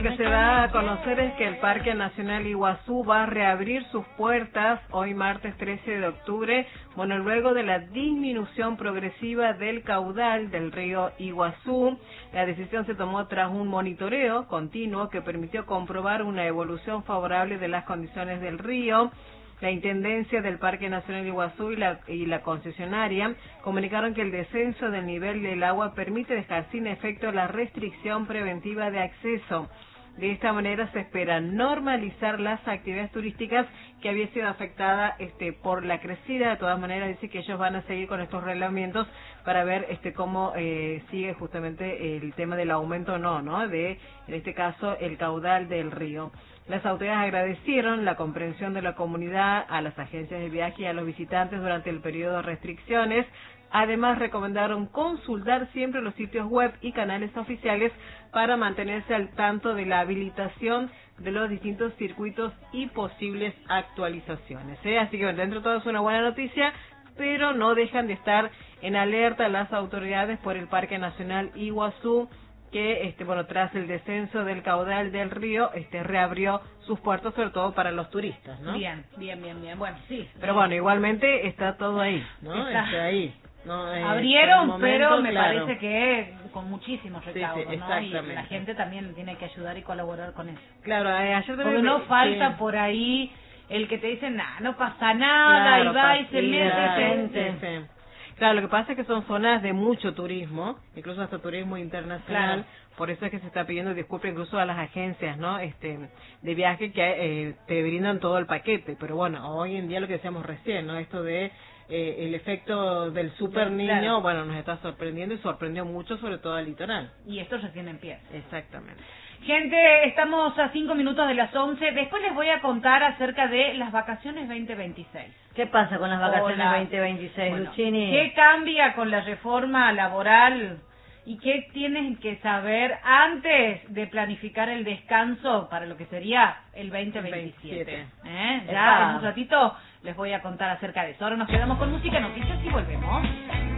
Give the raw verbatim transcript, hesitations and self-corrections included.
Lo que se da a conocer es que el Parque Nacional Iguazú va a reabrir sus puertas hoy martes trece de octubre, bueno, luego de la disminución progresiva del caudal del río Iguazú. La decisión se tomó tras un monitoreo continuo que permitió comprobar una evolución favorable de las condiciones del río. La Intendencia del Parque Nacional Iguazú y la, y la concesionaria comunicaron que el descenso del nivel del agua permite dejar sin efecto la restricción preventiva de acceso. De esta manera se espera normalizar las actividades turísticas que había sido afectada este, por la crecida. De todas maneras dice que ellos van a seguir con estos reglamentos para ver este cómo eh, sigue justamente el tema del aumento o no, ¿no? De, en este caso, el caudal del río. Las autoridades agradecieron la comprensión de la comunidad, a las agencias de viaje y a los visitantes durante el periodo de restricciones. Además, recomendaron consultar siempre los sitios web y canales oficiales para mantenerse al tanto de la habilitación de los distintos circuitos y posibles actualizaciones, ¿eh? Así que dentro de todo es una buena noticia, pero no dejan de estar en alerta las autoridades por el Parque Nacional Iguazú, que este bueno tras el descenso del caudal del río este reabrió sus puertos, sobre todo para los turistas, ¿no? Bien, bien, bien, bien. Bueno, sí. Pero bueno, igualmente está todo ahí, ¿no? Está, está ahí. No, eh, Abrieron, momento, pero me claro. parece que con muchísimos recaudos, sí, sí, ¿no? Y la gente también tiene que ayudar y colaborar con eso. Claro, eh, ayer Porque no me, falta sí. por ahí el que te dice, nah, no pasa nada, claro, y va y se mete gente. Sí, sí. Claro, lo que pasa es que son zonas de mucho turismo, incluso hasta turismo internacional. Claro. Por eso es que se está pidiendo disculpas incluso a las agencias, ¿no? Este, de viaje que eh, te brindan todo el paquete. Pero bueno, hoy en día lo que decíamos recién, ¿no? Esto de eh, el efecto del super niño, claro. Bueno, nos está sorprendiendo y sorprendió mucho, sobre todo al litoral. Y esto recién empieza. Exactamente. Gente, estamos a cinco minutos de las once. Después les voy a contar acerca de las vacaciones veinte veintiséis. ¿Qué pasa con las vacaciones Hola. veinte veintiséis, bueno, Luchini? ¿Qué cambia con la reforma laboral? ¿Y qué tienes que saber antes de planificar el descanso para lo que sería el veinte veintisiete? ¿Eh? Ya en un ratito les voy a contar acerca de eso. Ahora nos quedamos con música, noticias y volvemos.